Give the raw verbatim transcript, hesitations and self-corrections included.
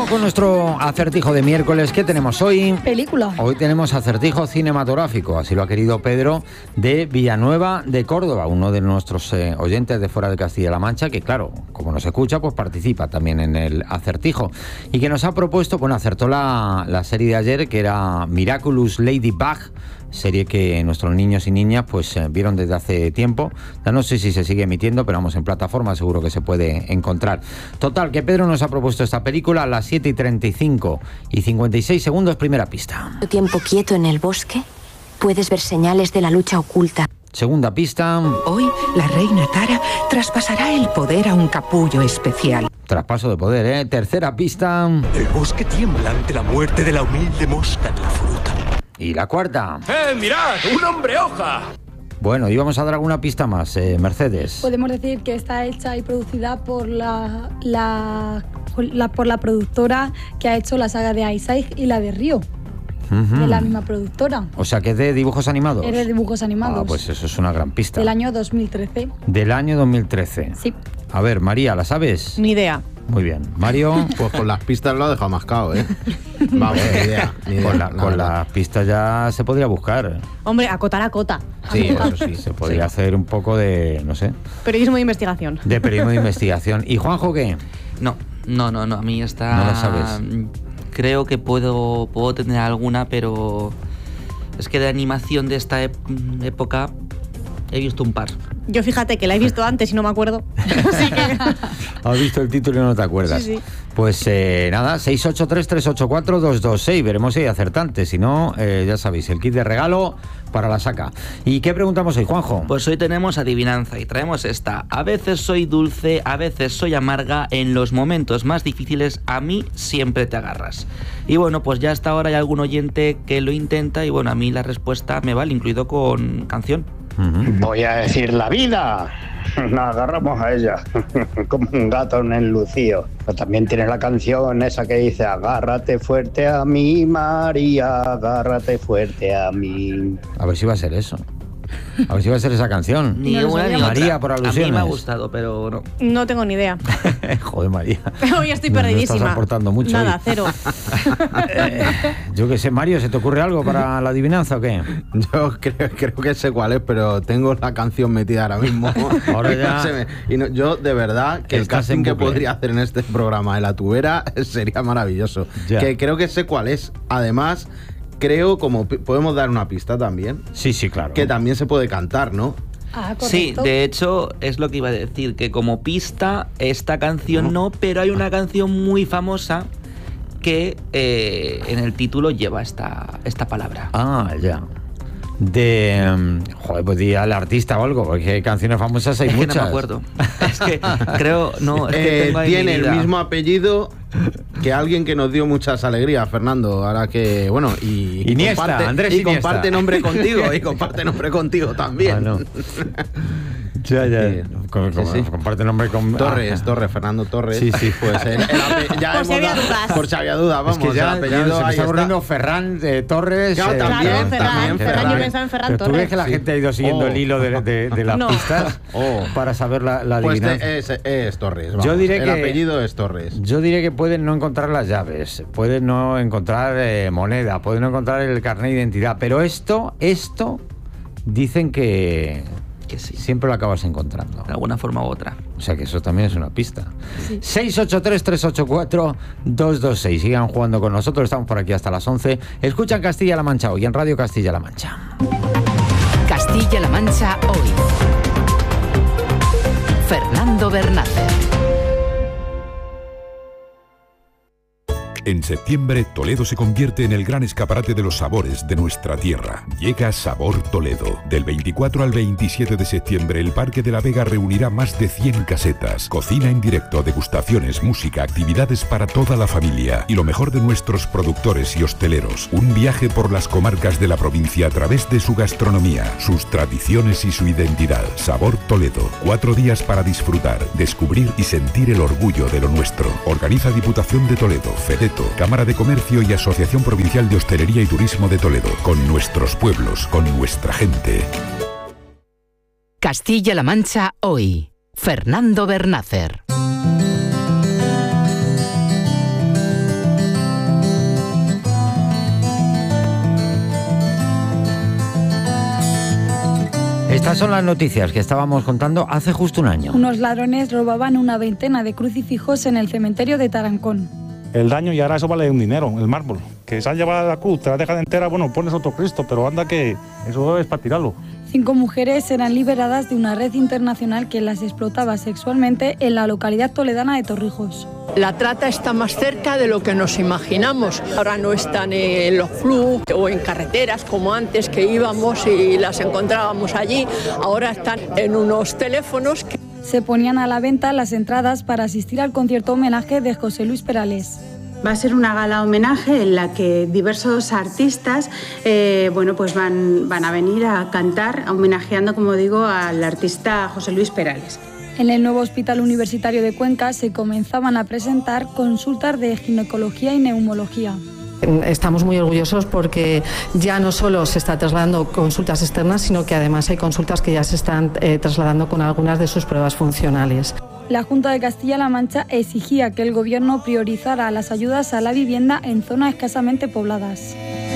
Vamos con nuestro acertijo de miércoles. ¿Qué tenemos hoy? Película. Hoy tenemos acertijo cinematográfico, así lo ha querido Pedro de Villanueva de Córdoba, uno de nuestros eh, oyentes de fuera de Castilla-La Mancha, que claro, como nos escucha, pues participa también en el acertijo. Y que nos ha propuesto, bueno, acertó la, la serie de ayer, que era Miraculous Ladybug, serie que nuestros niños y niñas pues eh, vieron desde hace tiempo. Ya no sé si se sigue emitiendo, pero vamos, en plataforma seguro que se puede encontrar. Total, que Pedro nos ha propuesto esta película a las siete y treinta y cinco y cincuenta y seis segundos, primera pista. Tiempo quieto en el bosque, puedes ver señales de la lucha oculta. Segunda pista. Hoy, la reina Tara traspasará el poder a un capullo especial. Traspaso de poder, ¿eh? Tercera pista. El bosque tiembla ante la muerte de la humilde mosca en la fruta. Y la cuarta. ¡Eh, mirad! ¡Un hombre hoja! Bueno, y vamos a dar alguna pista más, eh, Mercedes. Podemos decir que está hecha y producida por la, la, la, por la productora que ha hecho la saga de Ice Age y la de Río. Uh-huh. De la misma productora. O sea, que es de dibujos animados. Es de dibujos animados. Ah, pues eso es una gran pista. Del año dos mil trece. Del año dos mil trece. Sí. A ver, María, ¿la sabes? Ni idea. Muy bien. Mario. Pues con las pistas lo ha dejado mascado, ¿eh? Vamos, ni idea. Ni idea Con, la, la con verdad. las pistas ya se podría buscar. Hombre, acotar a cota. Sí, eso sí. Se podría hacer un poco de, no sé, Periodismo de investigación. de periodismo de investigación. ¿Y Juanjo qué? No, no, no, no. A mí está. No la sabes. Creo que puedo, puedo tener alguna, pero es que de animación de esta ep- época he visto un par. Yo fíjate que la he visto antes y no me acuerdo. Así que... Has visto el título y no te acuerdas. Sí, sí. Pues eh, nada, seis ocho tres, tres ocho cuatro, dos dos seis. Veremos si hay acertantes. Si no, eh, ya sabéis, el kit de regalo para la saca. ¿Y qué preguntamos hoy, Juanjo? Pues hoy tenemos adivinanza y traemos esta. A veces soy dulce, a veces soy amarga. En los momentos más difíciles a mí siempre te agarras. Y bueno, pues ya hasta ahora hay algún oyente que lo intenta y bueno, a mí la respuesta me vale, incluido con canción. Uh-huh. Voy a decir la vida. Nos agarramos a ella como un gato en el lucío. Pero también tienes la canción esa que dice: agárrate fuerte a mí, María, agárrate fuerte a mí. A ver si va a ser eso. A ver si va a ser esa canción. Ni No lo una ni sabíamos. otra. María, por A mí alusiones. me ha gustado, pero no. No tengo ni idea. Joder, María. Hoy estoy No- no perdidísima. estás aportando mucho Nada, hoy. cero. Eh, yo qué sé, Mario, ¿se te ocurre algo para la adivinanza o qué? Yo creo, creo que sé cuál es, pero tengo la canción metida ahora mismo. Ahora Y no ya- se me- y no- yo, de verdad, que el Estás casting en que bucle. podría hacer en este programa de La Tubera sería maravilloso. Ya. Que creo que sé cuál es. Además, creo, como pi- podemos dar una pista también, Sí, sí, claro. que también se puede cantar, ¿no? Ah, correcto. Sí, de hecho es lo que iba a decir, que como pista esta canción no, pero hay una canción muy famosa que eh, en el título lleva esta, esta palabra. Ah, ya. De... um, joder, pues di al artista o algo, porque canciones famosas hay Es que muchas. no me acuerdo. Es que creo, no, es que Eh, tengo ahí tiene mi el vida. mismo apellido que alguien que nos dio muchas alegrías, Fernando. Ahora que, bueno, y, y Iniesta, comparte, Andrés y Iniesta. comparte nombre contigo, y comparte nombre contigo también. Ah, no. Ya, ya. Sí. Con- con- Sí, sí. Comparte nombre con... Torres, Ah. Torres, Fernando Torres. Sí, sí. Pues el, el ape- ya Por si hemos había dado- dudas. Por si había dudas, vamos. Es que ya, el ya apellido se me ahí está está. ocurriendo Ferran eh, Torres. Claro, eh, también, Claro, Ferran, también, Ferran, Ferran. yo pensaba en Ferran Pero tú Torres. ves que la Sí. gente ha ido siguiendo Oh. el hilo de, de- de las No. pistas Oh. para saber la, la Pues adivinanza. te- es, es Torres. Vamos. Yo diré el que- apellido es Torres. Yo diré que pueden no encontrar las llaves, pueden no encontrar eh, moneda, pueden no encontrar el carnet de identidad, pero esto, esto, dicen que Que sí, siempre lo acabas encontrando. de alguna forma u otra. O sea que eso también es una pista. seis ocho tres, tres ocho cuatro, dos dos seis. Sigan jugando con nosotros, estamos por aquí hasta las once. Escuchan Castilla-La Mancha hoy en Radio Castilla-La Mancha. Castilla-La Mancha hoy. Fernando Bernácer. En septiembre, Toledo se convierte en el gran escaparate de los sabores de nuestra tierra. Llega Sabor Toledo. Del veinticuatro al veintisiete de septiembre, el Parque de la Vega reunirá más de cien casetas. Cocina en directo, degustaciones, música, actividades para toda la familia. Y lo mejor de nuestros productores y hosteleros. Un viaje por las comarcas de la provincia a través de su gastronomía, sus tradiciones y su identidad. Sabor Toledo. Cuatro días para disfrutar, descubrir y sentir el orgullo de lo nuestro. Organiza Diputación de Toledo, FEDETO, Cámara de Comercio y Asociación Provincial de Hostelería y Turismo de Toledo. Con nuestros pueblos, con nuestra gente. Castilla-La Mancha hoy. Fernando Bernácer. Estas son las noticias que estábamos contando hace justo un año. Unos ladrones robaban una veintena de crucifijos en el cementerio de Tarancón. El daño y ahora eso vale un dinero, el mármol. Que se han llevado la cruz, te la dejan entera, bueno, pones otro Cristo, pero anda que eso es para tirarlo. Cinco mujeres eran liberadas de una red internacional que las explotaba sexualmente en la localidad toledana de Torrijos. La trata está más cerca de lo que nos imaginamos. Ahora no están en los clubs o en carreteras como antes que íbamos y las encontrábamos allí. Ahora están en unos teléfonos que... Se ponían a la venta las entradas para asistir al concierto homenaje de José Luis Perales. Va a ser una gala homenaje en la que diversos artistas eh, bueno, pues van, van a venir a cantar, homenajeando, como digo, al artista José Luis Perales. En el nuevo Hospital Universitario de Cuenca se comenzaban a presentar consultas de ginecología y neumología. Estamos muy orgullosos porque ya no solo se está trasladando consultas externas, sino que además hay consultas que ya se están eh, trasladando con algunas de sus pruebas funcionales. La Junta de Castilla-La Mancha exigía que el Gobierno priorizara las ayudas a la vivienda en zonas escasamente pobladas.